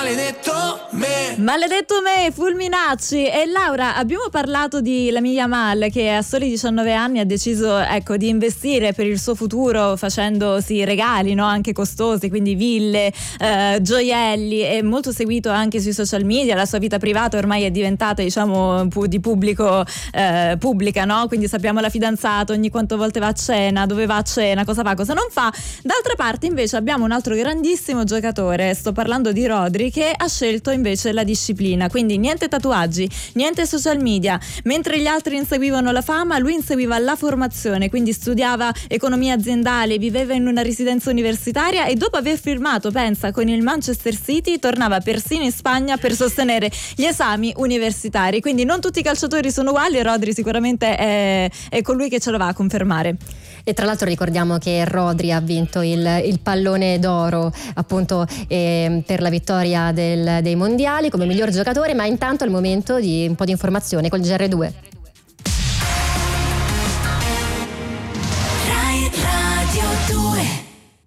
Maledetto me, Fulminacci. E Laura, abbiamo parlato di Lamine Yamal che a soli 19 anni ha deciso, ecco, di investire per il suo futuro facendosi regali, no? Anche costosi, quindi ville, gioielli, è molto seguito anche sui social media. La sua vita privata ormai è diventata, diciamo, di pubblico, pubblica, no? Quindi sappiamo la fidanzata, ogni quante volte va a cena, dove va a cena, cosa fa, cosa non fa. D'altra parte invece abbiamo un altro grandissimo giocatore, sto parlando di Rodri, che ha scelto invece la disciplina, quindi niente tatuaggi, niente social media. Mentre gli altri inseguivano la fama, lui inseguiva la formazione, quindi studiava economia aziendale, viveva in una residenza universitaria e dopo aver firmato, pensa, con il Manchester City, tornava persino in Spagna per sostenere gli esami universitari. Quindi non tutti i calciatori sono uguali e Rodri sicuramente è colui che ce lo va a confermare. E tra l'altro ricordiamo che Rodri ha vinto il pallone d'oro appunto per la vittoria dei mondiali come miglior giocatore, ma intanto è il momento di un po' di informazione col GR2. Rai Radio 2.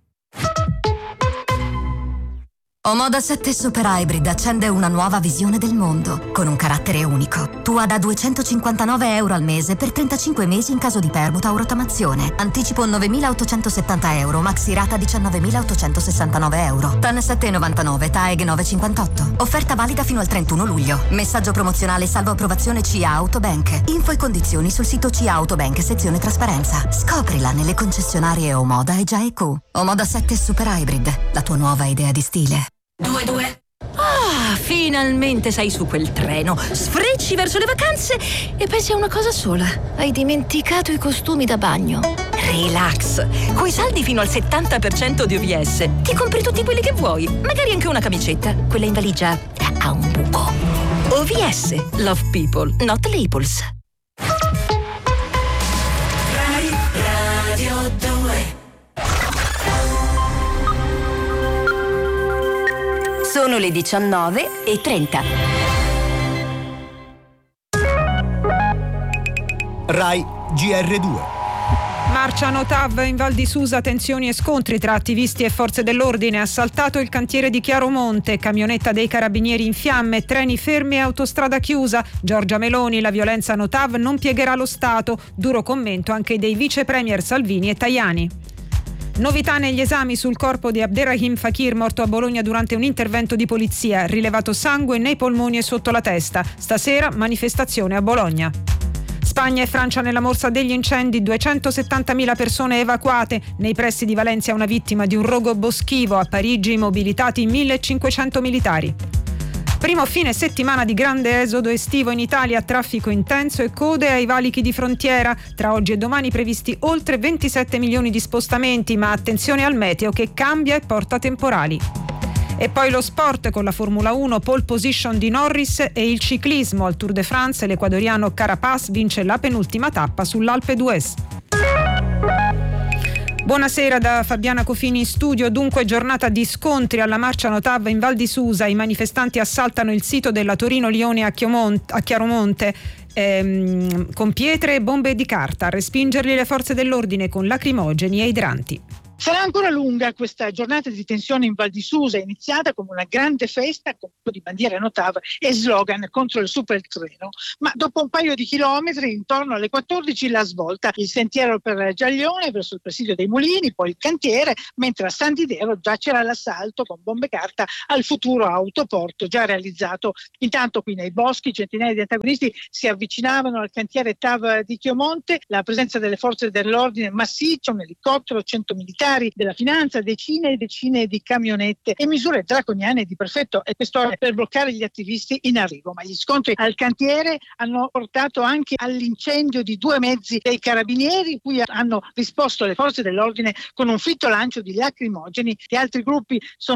Omoda 7 Super Hybrid accende una nuova visione del mondo, con un carattere unico. Tua da €259 al mese per 35 mesi in caso di permuta o rottamazione. Anticipo €9.870, maxi rata €19.869. TAN 7,99, TAEG 9,58. Offerta valida fino al 31 luglio. Messaggio promozionale salvo approvazione CIA Autobank. Info e condizioni sul sito CIA Autobank, sezione trasparenza. Scoprila nelle concessionarie Omoda e GIQ. Omoda 7 Super Hybrid, la tua nuova idea di stile. 2-2. Ah, finalmente sei su quel treno. Sfrecci verso le vacanze e pensi a una cosa sola. Hai dimenticato i costumi da bagno. Relax. Coi saldi fino al 70% di OVS ti compri tutti quelli che vuoi. Magari anche una camicetta. Quella in valigia ha un buco. OVS. Love people, not labels. Rai Radio 2. Sono le 19:30. Rai GR2. Marcia Notav in Val di Susa, tensioni e scontri tra attivisti e forze dell'ordine. Assaltato il cantiere di Chiaromonte, camionetta dei carabinieri in fiamme, treni fermi e autostrada chiusa. Giorgia Meloni, la violenza Notav non piegherà lo Stato. Duro commento anche dei vice premier Salvini e Tajani. Novità negli esami sul corpo di Abderrahim Fakir, morto a Bologna durante un intervento di polizia. Rilevato sangue nei polmoni e sotto la testa. Stasera manifestazione a Bologna. Spagna e Francia nella morsa degli incendi, 270.000 persone evacuate. Nei pressi di Valencia una vittima di un rogo boschivo. A Parigi mobilitati 1.500 militari. Primo fine settimana di grande esodo estivo in Italia, traffico intenso e code ai valichi di frontiera. Tra oggi e domani previsti oltre 27 milioni di spostamenti, ma attenzione al meteo che cambia e porta temporali. E poi lo sport con la Formula 1, pole position di Norris, e il ciclismo al Tour de France. L'ecuadoriano Carapaz vince la penultima tappa sull'Alpe d'Huez. Buonasera da Fabiana Cofini in studio. Dunque giornata di scontri alla Marcia Notav in Val di Susa. I manifestanti assaltano il sito della Torino Lione a Chiaromonte con pietre e bombe di carta. A respingerli le forze dell'ordine con lacrimogeni e idranti. Sarà ancora lunga questa giornata di tensione in Val di Susa, iniziata come una grande festa con un po' di bandiere Notav e slogan contro il supertreno, ma dopo un paio di chilometri, intorno alle 14, la svolta, il sentiero per Giaglione verso il presidio dei Mulini, poi il cantiere, mentre a San Didero già c'era l'assalto con bombe carta al futuro autoporto già realizzato. Intanto qui nei boschi centinaia di antagonisti si avvicinavano al cantiere TAV di Chiomonte, la presenza delle forze dell'ordine massiccia, un elicottero, 100 militari della finanza, decine e decine di camionette e misure draconiane di prefetto e questore per bloccare gli attivisti in arrivo. Ma gli scontri al cantiere hanno portato anche all'incendio di 2 mezzi dei carabinieri, cui hanno risposto le forze dell'ordine con un fitto lancio di lacrimogeni. Gli altri gruppi sono